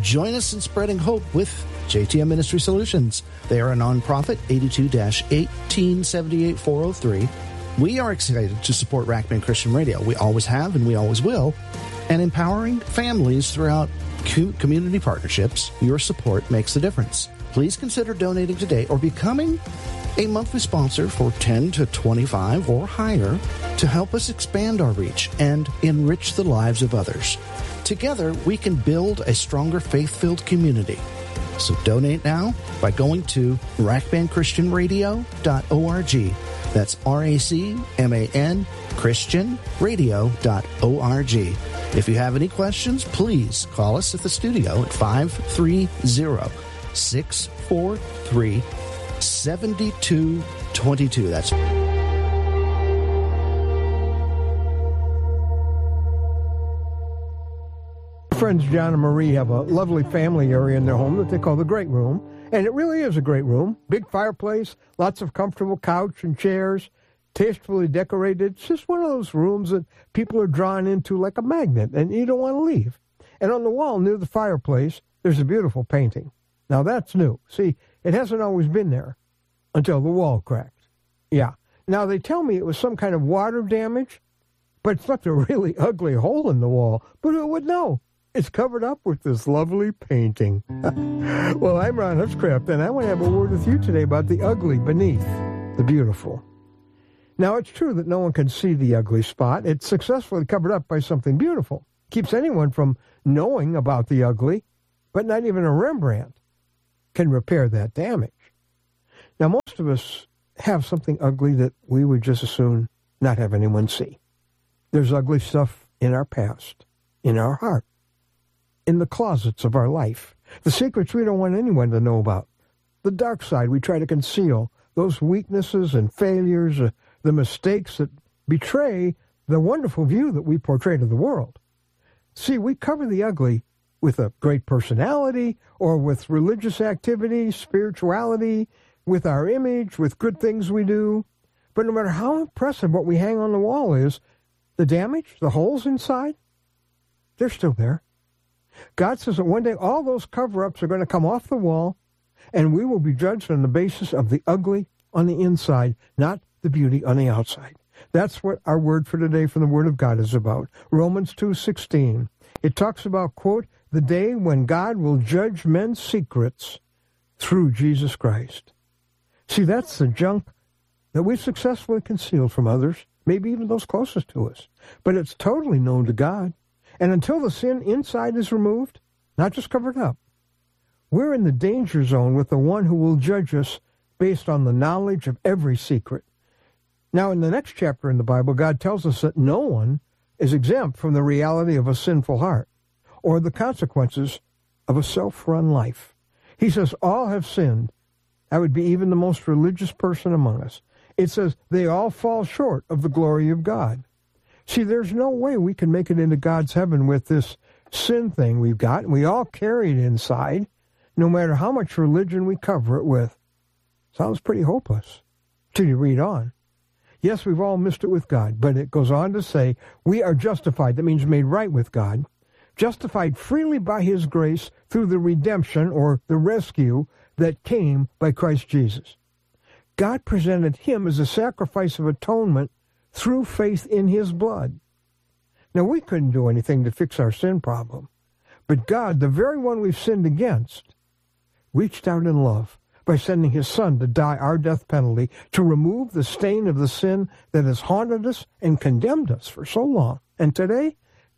Join us in spreading hope with JTM Ministry Solutions. They are a nonprofit, 82-1878-403. We are excited to support Rackman Christian Radio. We always have and we always will. And empowering families throughout community partnerships, your support makes the difference. Please consider donating today or becoming a monthly sponsor for $10 to $25 or higher to help us expand our reach and enrich the lives of others. Together, we can build a stronger faith-filled community. So donate now by going to rackmanchristianradio.org. That's RACMAN Christianradio.org. If you have any questions, please call us at the studio at 530-643-7222. That's friends John and Marie have a lovely family area in their home that they call the Great Room. And it really is a great room. Big fireplace, lots of comfortable couch and chairs, tastefully decorated. It's just one of those rooms that people are drawn into like a magnet, and you don't want to leave. And on the wall near the fireplace, there's a beautiful painting. Now, that's new. See, it hasn't always been there until the wall cracked. Yeah. Now, they tell me it was some kind of water damage, but it's not a really ugly hole in the wall. But who would know? It's covered up with this lovely painting. Well, I'm Ron Hutchcraft, and I want to have a word with you today about the ugly beneath the beautiful. Now, it's true that no one can see the ugly spot. It's successfully covered up by something beautiful. Keeps anyone from knowing about the ugly, but not even a Rembrandt can repair that damage. Now, most of us have something ugly that we would just as soon not have anyone see. There's ugly stuff in our past, in our heart, in the closets of our life, the secrets we don't want anyone to know about, the dark side we try to conceal, those weaknesses and failures, the mistakes that betray the wonderful view that we portray to the world. See, we cover the ugly with a great personality or with religious activity, spirituality, with our image, with good things we do. But no matter how impressive what we hang on the wall is, the damage, the holes inside, they're still there. God says that one day all those cover-ups are going to come off the wall, and we will be judged on the basis of the ugly on the inside, not the beauty on the outside. That's what our word for today from the Word of God is about. Romans 2:16. It talks about, quote, the day when God will judge men's secrets through Jesus Christ. See, that's the junk that we've successfully concealed from others, maybe even those closest to us. But it's totally known to God. And until the sin inside is removed, not just covered up, we're in the danger zone with the one who will judge us based on the knowledge of every secret. Now, in the next chapter in the Bible, God tells us that no one is exempt from the reality of a sinful heart or the consequences of a self-run life. He says all have sinned. That would be even the most religious person among us. It says they all fall short of the glory of God. See, there's no way we can make it into God's heaven with this sin thing we've got, and we all carry it inside, no matter how much religion we cover it with. Sounds pretty hopeless till you read on. Yes, we've all missed it with God, but it goes on to say we are justified. That means made right with God, justified freely by His grace through the redemption or the rescue that came by Christ Jesus. God presented Him as a sacrifice of atonement through faith in His blood. Now, we couldn't do anything to fix our sin problem, but God, the very one we've sinned against, reached out in love by sending His Son to die our death penalty to remove the stain of the sin that has haunted us and condemned us for so long. And today,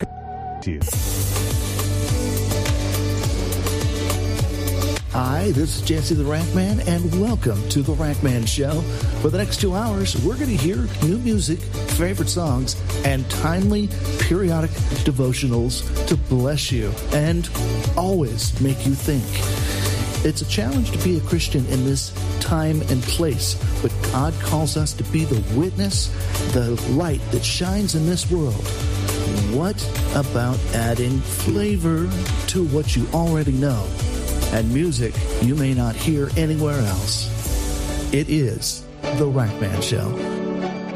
Hi, this is Jesse the Rackman, and welcome to the Rackman Show. For the next 2 hours, we're going to hear new music, favorite songs, and timely, periodic devotionals to bless you and always make you think. It's a challenge to be a Christian in this time and place, but God calls us to be the witness, the light that shines in this world. What about adding flavor to what you already know? And music you may not hear anywhere else. It is The Rackman Show.